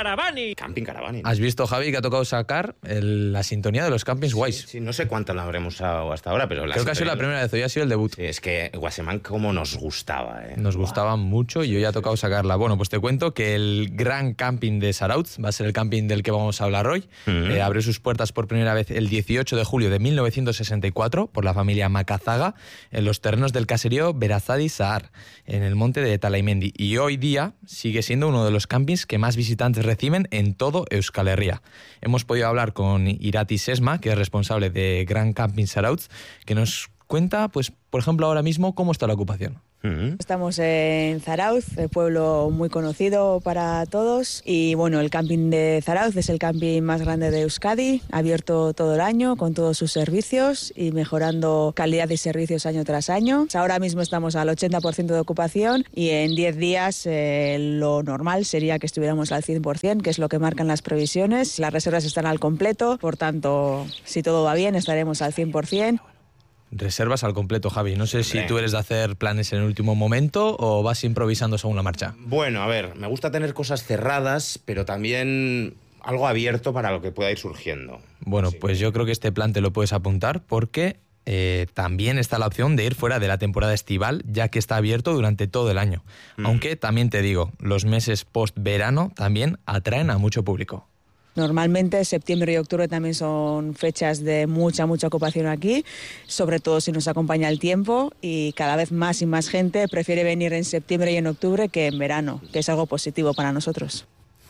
Caravani. Camping Caravani. ¿Has visto, Javi, que ha tocado sacar la sintonía de los campings guays? Sí, no sé cuántas la habremos usado hasta ahora, pero creo que ha sido la primera vez, hoy ha sido el debut. Sí, es que Guasemán como nos gustaba. Nos gustaba mucho y hoy ha tocado sacarla. Bueno, pues te cuento que el Gran Camping de Zarautz va a ser el camping del que vamos a hablar hoy. Abrió sus puertas por primera vez el 18 de julio de 1964 por la familia Macazaga en los terrenos del caserío Berazadi Sahar, en el monte de Talaimendi. Y hoy día sigue siendo uno de los campings que más visitantes reciben en todo Euskal Herria. Hemos podido hablar con Irati Sesma, que es responsable de Gran Camping Zarautz, que nos cuenta, pues, por ejemplo, ahora mismo cómo está la ocupación. Estamos en Zarautz, el pueblo muy conocido para todos, y bueno, el camping de Zarautz es el camping más grande de Euskadi, abierto todo el año con todos sus servicios y mejorando calidad y servicios año tras año. Ahora mismo estamos al 80% de ocupación y en 10 días lo normal sería que estuviéramos al 100%, que es lo que marcan las previsiones. Las reservas están al completo, por tanto, si todo va bien, estaremos al 100%. Reservas al completo, Javi. No sé si tú eres de hacer planes en el último momento o vas improvisando según la marcha. Bueno, a ver, me gusta tener cosas cerradas, pero también algo abierto para lo que pueda ir surgiendo. Bueno, sí. Pues yo creo que este plan te lo puedes apuntar porque también está la opción de ir fuera de la temporada estival, ya que está abierto durante todo el año. Aunque también te digo, los meses post-verano también atraen a mucho público. Normalmente septiembre y octubre también son fechas de mucha ocupación aquí, sobre todo si nos acompaña el tiempo, y cada vez más y más gente prefiere venir en septiembre y en octubre que en verano, que es algo positivo para nosotros.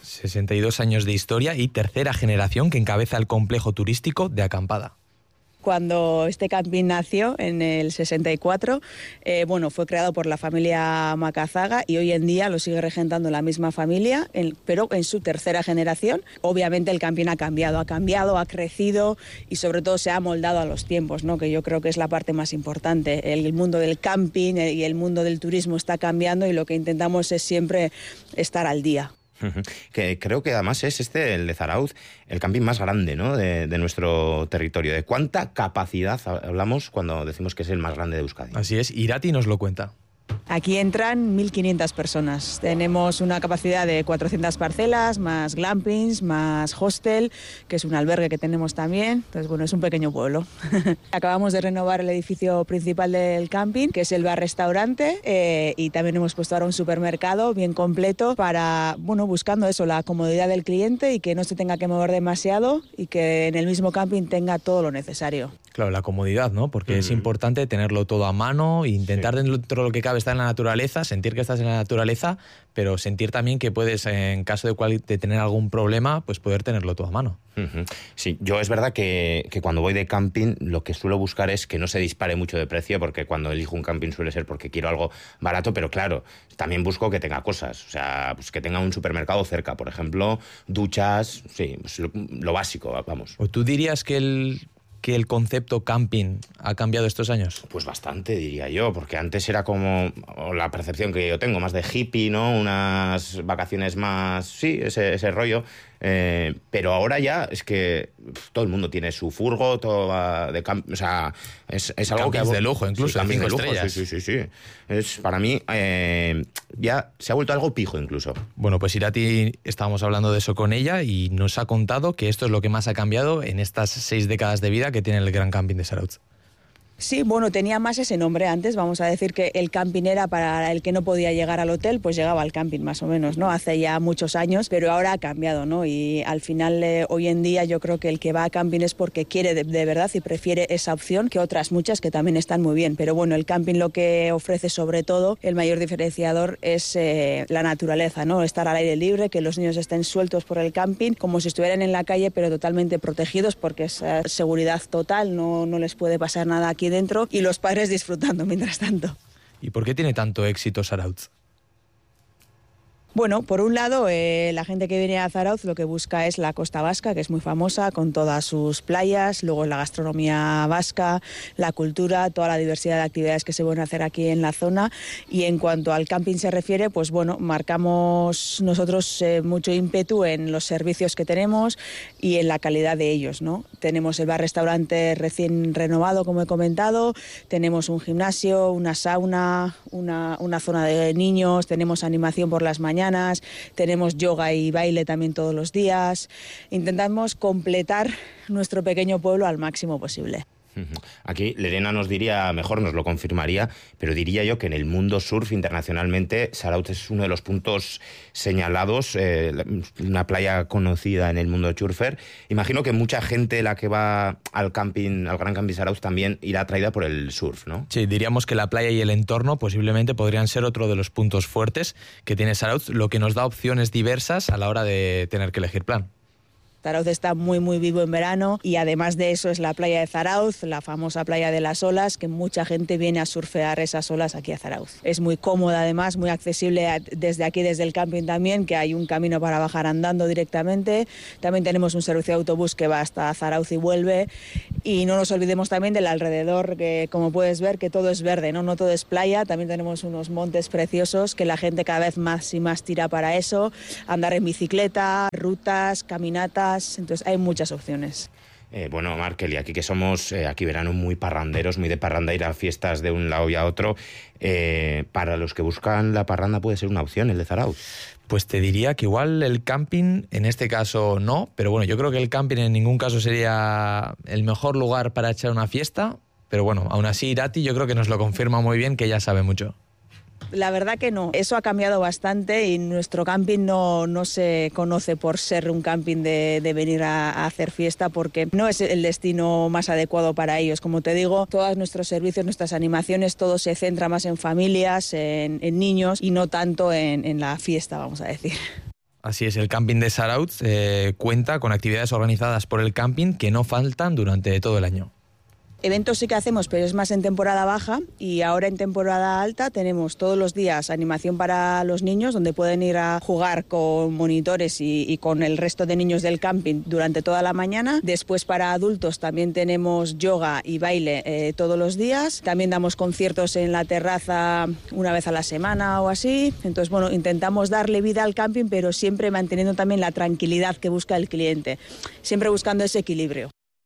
62 años de historia y tercera generación que encabeza el complejo turístico de Acampada. Cuando este camping nació en el 64, fue creado por la familia Macazaga y hoy en día lo sigue regentando la misma familia, pero en su tercera generación. Obviamente el camping ha cambiado, ha crecido y sobre todo se ha amoldado a los tiempos, ¿no? Que yo creo que es la parte más importante. El mundo del camping y el mundo del turismo está cambiando y lo que intentamos es siempre estar al día. Que creo que además es el de Zarautz, el camping más grande, ¿no? de nuestro territorio. ¿De cuánta capacidad hablamos cuando decimos que es el más grande de Euskadi? Así es, Irati nos lo cuenta. Aquí entran 1.500 personas. Tenemos una capacidad de 400 parcelas, más glampings, más hostel, que es un albergue que tenemos también. Entonces, bueno, es un pequeño pueblo. Acabamos de renovar el edificio principal del camping, que es el bar-restaurante, y también hemos puesto ahora un supermercado bien completo para, buscando eso, la comodidad del cliente y que no se tenga que mover demasiado y que en el mismo camping tenga todo lo necesario. Claro, la comodidad, ¿no? Porque es importante tenerlo todo a mano e intentar dentro de lo que cabe estar en la naturaleza, sentir que estás en la naturaleza, pero sentir también que puedes, en caso de tener algún problema, pues poder tenerlo todo a mano. Sí, yo es verdad que cuando voy de camping lo que suelo buscar es que no se dispare mucho de precio, porque cuando elijo un camping suele ser porque quiero algo barato, pero claro, también busco que tenga cosas, o sea, pues que tenga un supermercado cerca, por ejemplo, duchas, sí, pues lo básico, vamos. ¿O tú dirías que el concepto camping ha cambiado estos años? Pues bastante, diría yo, porque antes era como la percepción que yo tengo, más de hippie, ¿no? Unas vacaciones más, sí, ese rollo. Pero ahora ya es que todo el mundo tiene su furgo, todo va de o sea, es algo que... de lujo, incluso, sí, de 5 estrellas. Sí. Es, para mí, ya se ha vuelto algo pijo, incluso. Bueno, pues Irati, estábamos hablando de eso con ella y nos ha contado que esto es lo que más ha cambiado en estas 6 décadas de vida que tiene el Gran Camping de Zarautz. Sí, tenía más ese nombre antes. Vamos a decir que el camping era para el que no podía llegar al hotel, pues llegaba al camping más o menos, ¿no? Hace ya muchos años, pero ahora ha cambiado, ¿no? Y al final, hoy en día, yo creo que el que va a camping es porque quiere de verdad y prefiere esa opción que otras muchas que también están muy bien. Pero bueno, el camping lo que ofrece sobre todo, el mayor diferenciador es la naturaleza, ¿no? Estar al aire libre, que los niños estén sueltos por el camping, como si estuvieran en la calle, pero totalmente protegidos porque es seguridad total, no les puede pasar nada aquí dentro y los padres disfrutando mientras tanto. ¿Y por qué tiene tanto éxito Zarautz? Bueno, por un lado, la gente que viene a Zarautz lo que busca es la costa vasca, que es muy famosa, con todas sus playas, luego la gastronomía vasca, la cultura, toda la diversidad de actividades que se pueden hacer aquí en la zona. Y en cuanto al camping se refiere, pues bueno, marcamos nosotros mucho ímpetu en los servicios que tenemos y en la calidad de ellos, ¿no? Tenemos el bar-restaurante recién renovado, como he comentado, tenemos un gimnasio, una sauna, una zona de niños, tenemos animación por las mañanas, mañanas, tenemos yoga y baile también todos los días. Intentamos completar nuestro pequeño pueblo al máximo posible. Aquí Lerena nos diría, mejor nos lo confirmaría, pero diría yo que en el mundo surf internacionalmente Zarautz es uno de los puntos señalados, una playa conocida en el mundo surfer. Imagino que mucha gente la que va al camping, al Gran Camping Zarautz, también irá atraída por el surf, ¿no? Sí, diríamos que la playa y el entorno posiblemente podrían ser otro de los puntos fuertes que tiene Zarautz, lo que nos da opciones diversas a la hora de tener que elegir plan. Zarautz está muy muy vivo en verano y además de eso es la playa de Zarautz, la famosa playa de las olas, que mucha gente viene a surfear esas olas aquí a Zarautz. Es muy cómoda además, muy accesible desde aquí, desde el camping también, que hay un camino para bajar andando directamente. También tenemos un servicio de autobús que va hasta Zarautz y vuelve. Y no nos olvidemos también del alrededor, que como puedes ver que todo es verde, no todo es playa. También tenemos unos montes preciosos que la gente cada vez más y más tira para eso. Andar en bicicleta, rutas, caminatas. Entonces hay muchas opciones. Bueno, Markel, y aquí que somos aquí verano muy parranderos, muy de parranda, ir a fiestas de un lado y a otro, para los que buscan la parranda puede ser una opción el de Zarautz. Pues te diría que igual el camping, en este caso no, pero bueno, yo creo que el camping en ningún caso sería el mejor lugar para echar una fiesta, pero bueno, aún así Irati yo creo que nos lo confirma muy bien, que ella sabe mucho. La verdad que no, eso ha cambiado bastante y nuestro camping no se conoce por ser un camping de venir a hacer fiesta, porque no es el destino más adecuado para ellos. Como te digo, todos nuestros servicios, nuestras animaciones, todo se centra más en familias, en niños y no tanto en la fiesta, vamos a decir. Así es, el camping de Zarautz cuenta con actividades organizadas por el camping que no faltan durante todo el año. Eventos sí que hacemos, pero es más en temporada baja, y ahora en temporada alta tenemos todos los días animación para los niños, donde pueden ir a jugar con monitores y con el resto de niños del camping durante toda la mañana. Después para adultos también tenemos yoga y baile todos los días. También damos conciertos en la terraza una vez a la semana o así. Entonces, bueno, intentamos darle vida al camping, pero siempre manteniendo también la tranquilidad que busca el cliente, siempre buscando ese equilibrio.